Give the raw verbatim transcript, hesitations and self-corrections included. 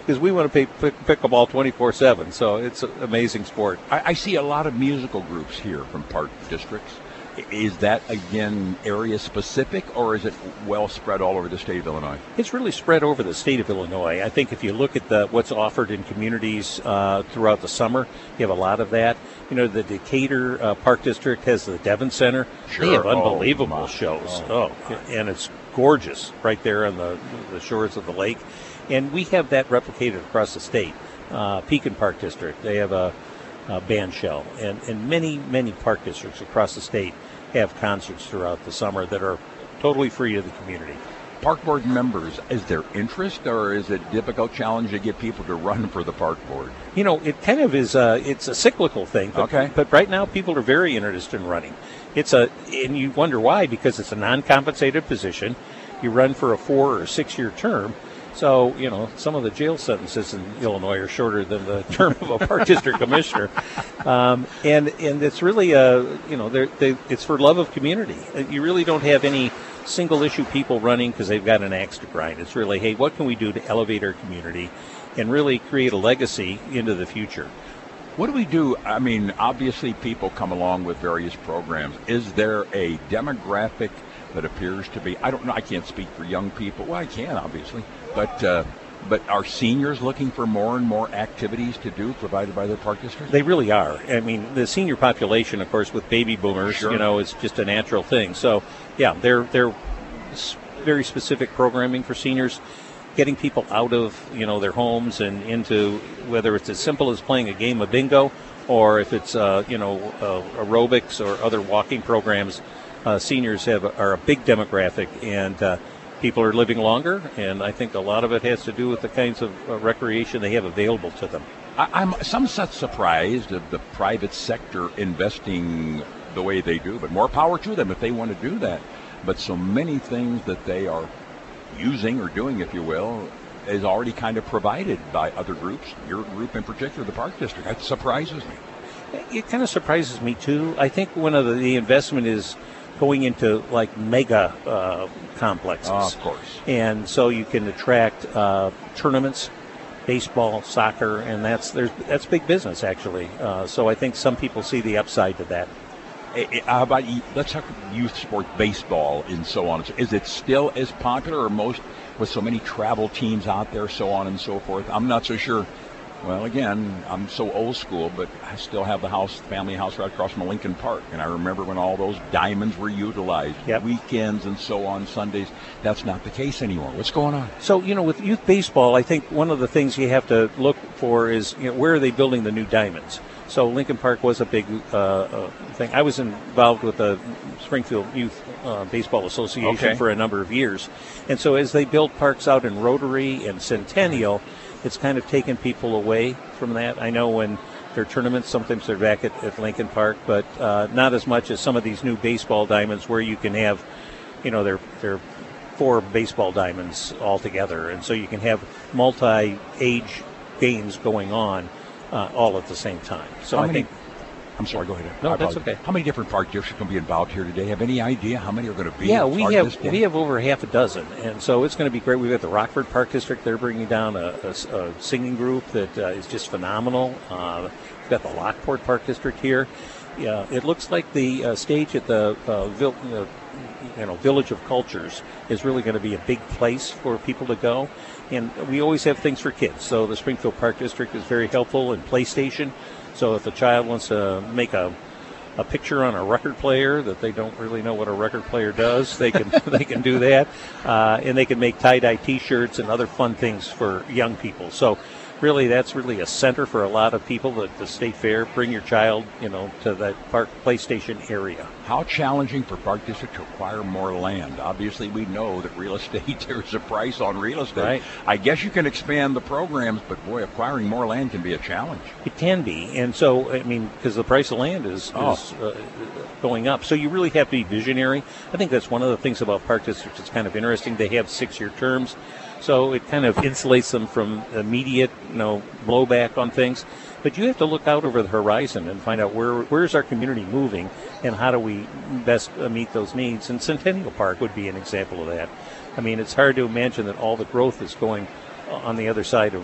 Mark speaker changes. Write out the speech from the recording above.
Speaker 1: because we want to play pickleball twenty-four seven. So it's an amazing sport.
Speaker 2: I, I see a lot of musical groups here from park districts. Is that, again, area specific, or is it well spread all over the state of Illinois?
Speaker 1: It's really spread over the state of Illinois. I think if you look at the what's offered in communities uh, throughout the summer, you have a lot of that. You know, the Decatur uh, Park District has the Devon Center.
Speaker 2: Sure.
Speaker 1: They have
Speaker 2: Oh,
Speaker 1: unbelievable
Speaker 2: my.
Speaker 1: shows.
Speaker 2: Oh,
Speaker 1: Oh, and it's gorgeous right there on the, the shores of the lake. And we have that replicated across the state. Uh, Pekin Park District, they have a, a band shell. And, and many, many park districts across the state have concerts throughout the summer that are totally free to the community.
Speaker 2: Park board members, is there interest, or is it difficult challenge to get people to run for the park board?
Speaker 1: You know, it kind of is a, it's a cyclical thing. But,
Speaker 2: Okay.
Speaker 1: But right now, people are very interested in running. It's a, and you wonder why, because it's a non-compensated position. You run for a four or six-year term. So, you know, some of the jail sentences in Illinois are shorter than the term of a park district commissioner. Um, and, and it's really, a, you know, they're, they, it's for love of community. You really don't have any single-issue people running because they've got an axe to grind. It's really, hey, what can we do to elevate our community and really create a legacy into the future?
Speaker 2: What do we do? I mean, obviously people come along with various programs. Is there a demographic that appears to be, I don't know, I can't speak for young people. Well, I can, obviously. But uh, but are seniors looking for more and more activities to do provided by their park district?
Speaker 1: They really are. I mean, the senior population, of course, with baby boomers,
Speaker 2: Sure.
Speaker 1: you know, is just a natural thing. So, yeah, they're they're s- very specific programming for seniors, getting people out of, you know, their homes and into, whether it's as simple as playing a game of bingo or if it's, uh, you know, uh, aerobics or other walking programs. Uh, seniors have are a big demographic, and uh, people are living longer, and I think a lot of it has to do with the kinds of uh, recreation they have available to them.
Speaker 2: I, I'm some set surprised of the private sector investing the way they do, but more power to them if they want to do that. But so many things that they are using or doing, if you will, is already kind of provided by other groups, your group in particular, the park district. That surprises me.
Speaker 1: It kind of surprises me, too. I think one of the, the investment is going into like mega uh, complexes.
Speaker 2: Oh, of course.
Speaker 1: And so you can attract uh, tournaments, baseball, soccer, and that's there's that's big business, actually. Uh, so I think some people see the upside to that.
Speaker 2: Eh, eh, How about, y- let's talk youth sport, baseball, and so on. Is it still as popular, or most, with so many travel teams out there, so on and so forth? I'm not so sure. Well, again, I'm so old school, but I still have the house, family house right across from Lincoln Park. And I remember when all those diamonds were utilized,
Speaker 1: Yep.
Speaker 2: weekends and so on, Sundays. That's not the case anymore. What's going on?
Speaker 1: So, you know, with youth baseball, I think one of the things you have to look for is, you know, where are they building the new diamonds? So Lincoln Park was a big uh, uh, thing. I was involved with the Springfield Youth uh, Baseball Association
Speaker 2: Okay.
Speaker 1: for a number of years. And so as they build parks out in Rotary and Centennial, it's kind of taken people away from that. I know when there are tournaments, sometimes they're back at, at Lincoln Park, but uh, not as much as some of these new baseball diamonds where you can have, you know, they're, they're four baseball diamonds all together. And so you can have multi-age games going on uh, all at the same time. So
Speaker 2: How
Speaker 1: I
Speaker 2: many-
Speaker 1: think
Speaker 2: I'm sorry, go ahead.
Speaker 1: No,
Speaker 2: I
Speaker 1: that's
Speaker 2: apologize.
Speaker 1: okay.
Speaker 2: How many different park districts are going to be involved here today? Have any idea how many are going to be?
Speaker 1: Yeah,
Speaker 2: as
Speaker 1: we
Speaker 2: part of
Speaker 1: have
Speaker 2: this day?
Speaker 1: we have over half a dozen, and so it's going to be great. We've got the Rockford Park District; they're bringing down a, a, a singing group that uh, is just phenomenal. Uh, we've got the Lockport Park District here. Yeah, it looks like the uh, stage at the uh, Vil- uh, you know Village of Cultures is really going to be a big place for people to go, and we always have things for kids. So the Springfield Park District is very helpful in PlayStation. So if a child wants to make a a picture on a record player that they don't really know what a record player does, they can they can do that, uh, and they can make tie-dye T-shirts and other fun things for young people. So really, that's really a center for a lot of people at the state fair. Bring your child, you know, to that park PlayStation area.
Speaker 2: How challenging for Park District to acquire more land? Obviously, we know that real estate, there's a price on real estate.
Speaker 1: Right.
Speaker 2: I guess you can expand the programs, but boy, acquiring more land can be a challenge.
Speaker 1: It can be, and so I mean, because the price of land is,
Speaker 2: Oh.
Speaker 1: is uh, going up, so you really have to be visionary. I think that's one of the things about Park Districts that's kind of interesting. They have six-year terms, so it kind of insulates them from immediate, you know, blowback on things. But you have to look out over the horizon and find out where where's our community moving, and how do we best uh, meet those needs. And Centennial Park would be an example of that. I mean, it's hard to imagine that all the growth is going on the other side of